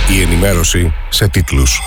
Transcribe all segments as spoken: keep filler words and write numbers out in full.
Η ενημέρωση σε τίτλους.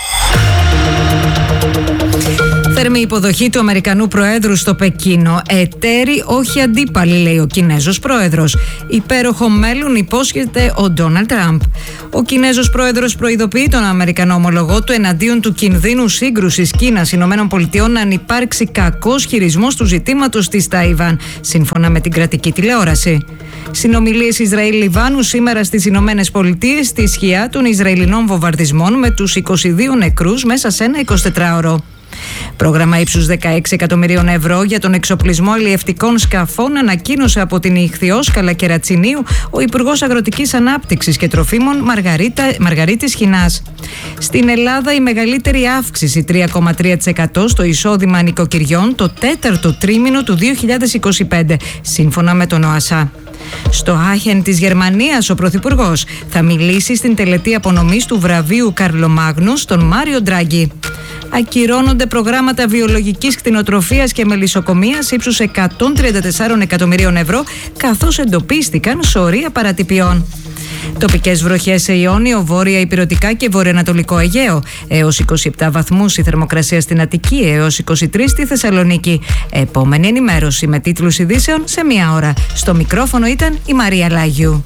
Θερμή υποδοχή του Αμερικανού Προέδρου στο Πεκίνο. Εταίροι, όχι αντίπαλοι, λέει ο Κινέζος Πρόεδρος. Υπέροχο μέλλον υπόσχεται ο Ντόναλντ Τραμπ. Ο Κινέζος Πρόεδρος προειδοποιεί τον Αμερικανό ομολογό του εναντίον του κινδύνου σύγκρουσης Κίνας-Ηνωμένων Πολιτειών αν υπάρξει κακός χειρισμός του ζητήματος της Ταϊβάν, σύμφωνα με την κρατική τηλεόραση. Συνομιλίες Ισραήλ-Λιβάνου σήμερα στις Ηνωμένες Πολιτείες στη σκιά των Ισραηλινών βομβαρδισμών με τους είκοσι δύο νεκρούς μέσα σε ένα εικοσιτετράωρο. Πρόγραμμα ύψους δεκαέξι εκατομμυρίων ευρώ για τον εξοπλισμό αλλιευτικών σκαφών ανακοίνωσε από την Ιχθυόσκαλα Κερατσινίου ο Υπουργός Αγροτικής Ανάπτυξης και Τροφίμων Μαργαρίτα, Μαργαρίτης Χινάς. Στην Ελλάδα η μεγαλύτερη αύξηση τρία κόμμα τρία τοις εκατό στο εισόδημα νοικοκυριών το τέταρτο τρίμηνο του δύο χιλιάδες είκοσι πέντε, σύμφωνα με τον ΟΑΣΑ. Στο Άχεν της Γερμανίας ο Πρωθυπουργός θα μιλήσει στην τελετή απονομής του βραβείου Καρλομάγνου στον Μάριο Ντράγκη. Ακυρώνονται προγράμματα βιολογικής κτηνοτροφίας και μελισσοκομείας ύψους εκατόν τριάντα τέσσερα εκατομμυρίων ευρώ, καθώς εντοπίστηκαν σωρία παρατυπιών. Τοπικές βροχές σε Ιόνιο, βόρεια Ηπειρωτικά και βορειοανατολικό Αιγαίο. Έως είκοσι επτά βαθμούς η θερμοκρασία στην Αττική, έως είκοσι τρία στη Θεσσαλονίκη. Επόμενη ενημέρωση με τίτλους ειδήσεων σε μία ώρα. Στο μικρόφωνο ήταν η Μαρία Λάγιου.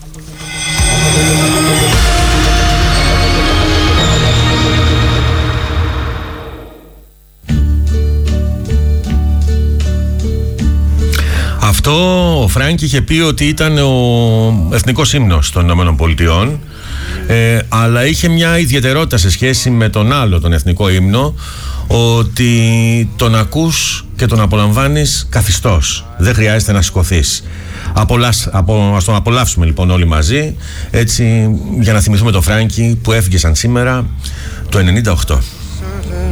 Αυτό ο Φράνκι είχε πει ότι ήταν ο εθνικός ύμνος των Ηνωμένων Πολιτειών, ε, αλλά είχε μια ιδιαιτερότητα σε σχέση με τον άλλο τον εθνικό ύμνο, ότι τον ακούς και τον απολαμβάνεις καθιστός, δεν χρειάζεται να σηκωθείς. Απολας, απο, ας τον απολαύσουμε λοιπόν όλοι μαζί, έτσι, για να θυμηθούμε τον Φράνκι που έφυγε σαν σήμερα το ενενήντα οκτώ.